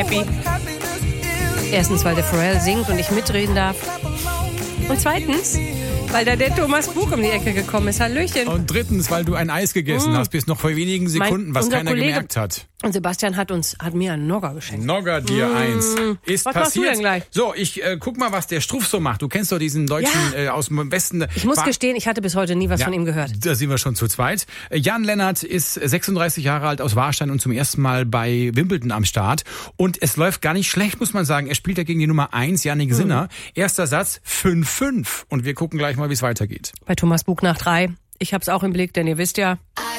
happy. Erstens, weil der Pharrell singt und ich mitreden darf. Und zweitens, weil da der Thomas Buch um die Ecke gekommen ist. Hallöchen. Und drittens, weil du ein Eis gegessen hast, bis noch vor wenigen Sekunden, was keiner gemerkt hat. Und Sebastian hat mir einen Nogger geschenkt. Nogger dir eins. Ist was passiert. machst du denn gleich? So, ich guck mal, was der Struff so macht. Du kennst doch diesen Deutschen aus dem Westen. Ich muss gestehen, ich hatte bis heute nie was von ihm gehört. Da sind wir schon zu zweit. Jan Lennart ist 36 Jahre alt aus Warstein und zum ersten Mal bei Wimbledon am Start. Und es läuft gar nicht schlecht, muss man sagen. Er spielt ja gegen die Nummer 1, Jannik Sinner. Erster Satz 5-5. Und wir gucken gleich mal, wie es weitergeht. Bei Thomas Buch nach 3. Ich hab's auch im Blick, denn ihr wisst ja...